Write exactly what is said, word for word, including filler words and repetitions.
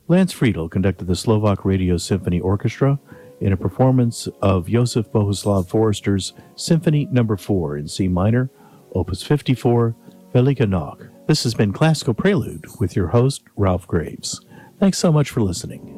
Lance Friedel conducted the Slovak Radio Symphony Orchestra in a performance of Joseph Bohuslav Foerster's Symphony Number four in C minor, Opus fifty-four, Velika Noc. This has been Classical Prelude with your host, Ralph Graves. Thanks so much for listening.